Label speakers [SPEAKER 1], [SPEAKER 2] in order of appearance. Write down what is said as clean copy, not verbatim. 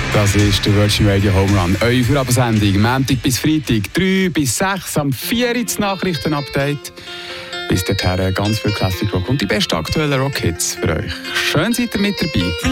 [SPEAKER 1] Das ist der Virgin Radio Home Run. Eure Feierabend-Sendung, Montag bis Freitag, 3 bis 6, am 4 Uhr das Nachrichtenupdate. Bis dahin ganz viel Classic Rock und die besten aktuellen Rock-Hits für euch. Schön seid ihr mit dabei.